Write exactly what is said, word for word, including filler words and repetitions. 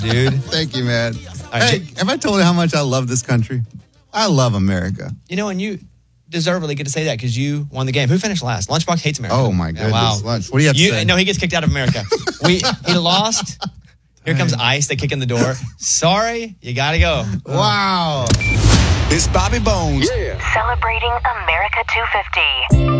dude. Thank you, man. right, hey, J- have I told you how much I love this country? I love America. You know, and you deservedly get to say that because you won the game. Who finished last? Lunchbox hates America. Oh, my goodness. Wow. Lunch. What do you have to you, say? No, he gets kicked out of America. we He lost. Here comes Ice. They kick in the door. Sorry, you got to go. Wow. It's Bobby Bones. Celebrating America two fifty.